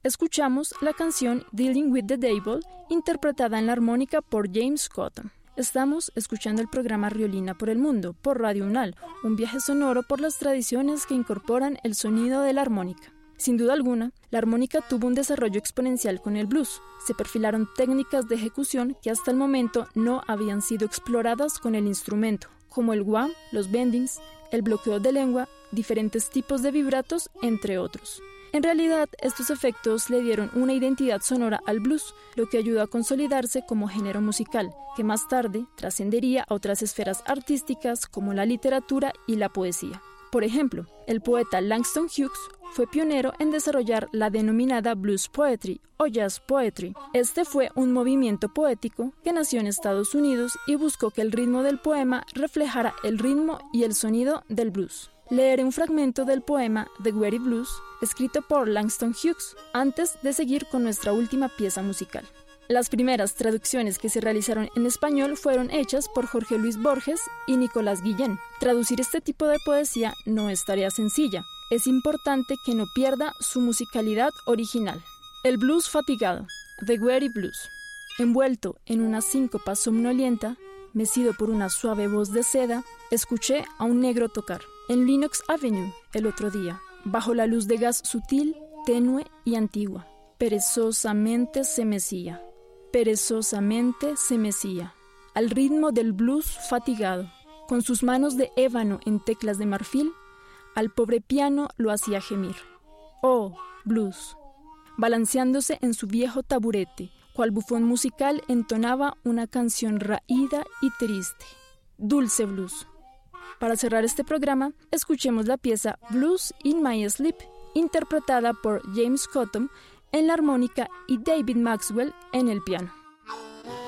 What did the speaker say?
escuchamos la canción Dealing with the Devil, interpretada en la armónica por James Cotton. Estamos escuchando el programa Riolina por el Mundo, por Radio UNAL, un viaje sonoro por las tradiciones que incorporan el sonido de la armónica. Sin duda alguna, la armónica tuvo un desarrollo exponencial con el blues. Se perfilaron técnicas de ejecución que hasta el momento no habían sido exploradas con el instrumento, como el wah, los bendings, el bloqueo de lengua, diferentes tipos de vibratos, entre otros. En realidad, estos efectos le dieron una identidad sonora al blues, lo que ayudó a consolidarse como género musical, que más tarde trascendería a otras esferas artísticas como la literatura y la poesía. Por ejemplo, el poeta Langston Hughes fue pionero en desarrollar la denominada blues poetry o jazz poetry. Este fue un movimiento poético que nació en Estados Unidos y buscó que el ritmo del poema reflejara el ritmo y el sonido del blues. Leeré un fragmento del poema The Weary Blues, escrito por Langston Hughes, antes de seguir con nuestra última pieza musical. Las primeras traducciones que se realizaron en español fueron hechas por Jorge Luis Borges y Nicolás Guillén. Traducir este tipo de poesía no es tarea sencilla. Es importante que no pierda su musicalidad original. El blues fatigado, The Weary Blues. Envuelto en una síncopa somnolienta, mecido por una suave voz de seda, escuché a un negro tocar en Lenox Avenue el otro día, bajo la luz de gas sutil, tenue y antigua. Perezosamente se mecía, al ritmo del blues fatigado. Con sus manos de ébano en teclas de marfil, al pobre piano lo hacía gemir. Oh, blues. Balanceándose en su viejo taburete, cual bufón musical entonaba una canción raída y triste. Dulce blues. Para cerrar este programa, escuchemos la pieza Blues in My Sleep, interpretada por James Cotton en la armónica y David Maxwell en el piano.